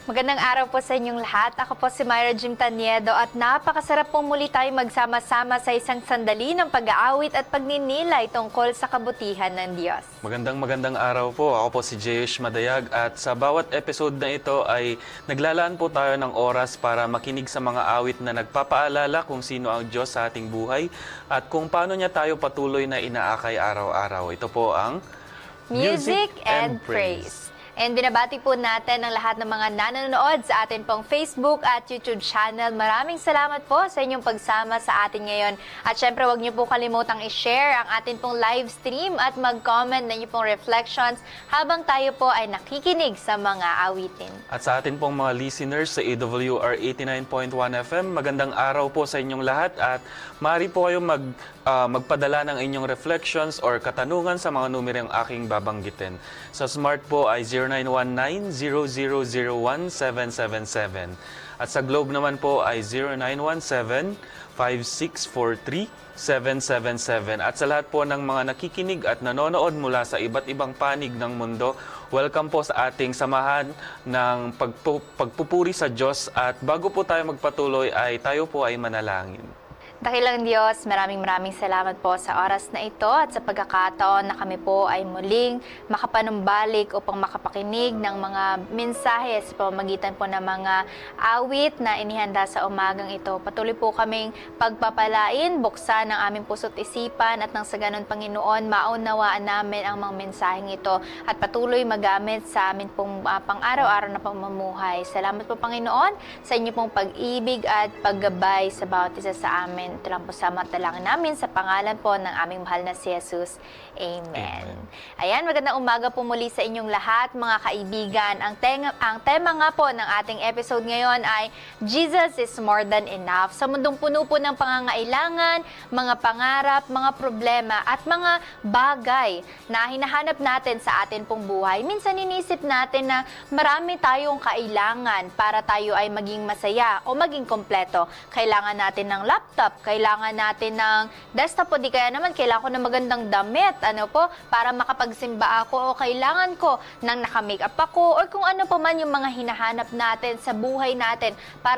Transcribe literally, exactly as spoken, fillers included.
Magandang araw po sa inyong lahat. Ako po si Myra Jim Taniedo at napakasarap pong muli tayo magsama-sama sa isang sandali ng pag-aawit at pagninilay tungkol sa kabutihan ng Diyos. Magandang magandang araw po. Ako po si Jayesh Madayag at sa bawat episode na ito ay naglalaan po tayo ng oras para makinig sa mga awit na nagpapaalala kung sino ang Diyos sa ating buhay at kung paano niya tayo patuloy na inaakay araw-araw. Ito po ang Music and Praise. And binabati po natin ang lahat ng mga nanonood sa atin pong Facebook at YouTube channel. Maraming salamat po sa inyong pagsama sa atin ngayon. At syempre, huwag niyo po kalimutang i-share ang atin pong live stream at mag-comment na niyo pong reflections habang tayo po ay nakikinig sa mga awitin. At sa atin pong mga listeners sa A W R eighty-nine point one F M, magandang araw po sa inyong lahat at maaari po kayong mag, uh, magpadala ng inyong reflections or katanungan sa mga numerong aking babanggitin. Sa Smart po ay zero nine one nine, zero zero zero one, seven seven seven. At sa Globe naman po ay zero nine one seven, five six four three, seven seven seven. At sa lahat po ng mga nakikinig at nanonood mula sa iba't ibang panig ng mundo, welcome po sa ating samahan ng pagpu pagpupuri sa Diyos. At bago po tayo magpatuloy ay tayo po ay manalangin. Dakilang Diyos, maraming maraming salamat po sa oras na ito at sa pagkakataon na kami po ay muling makapanumbalik upang makapakinig ng mga mensahe sa pamamagitan po ng mga awit na inihanda sa umagang ito. Patuloy po kaming pagpapalain, buksan ang aming puso't isipan at nang sa ganun, Panginoon, maunawaan namin ang mga mensaheng ito at patuloy magamit sa amin pong uh, pang-araw-araw na pamumuhay. Salamat po, Panginoon, sa inyo pong pag-ibig at paggabay sa bawat isa sa amin. Ito lang po sa matalangin namin sa pangalan po ng aming mahal na si Jesus. Amen. Amen. Ayan, magandang umaga po muli sa inyong lahat, mga kaibigan. Ang, tenga, ang tema nga po ng ating episode ngayon ay Jesus is more than enough. Sa mundong puno po ng pangangailangan, mga pangarap, mga problema, at mga bagay na hinahanap natin sa atin pong buhay, minsan inisip natin na marami tayong kailangan para tayo ay maging masaya o maging kompleto. Kailangan natin ng laptop, kailangan natin ng desktop o di kaya naman kailangan ko ng magandang damit, ano po, para makapagsimba ako o kailangan ko ng naka-makeup ako o kung ano pa man yung mga hinahanap natin sa buhay natin para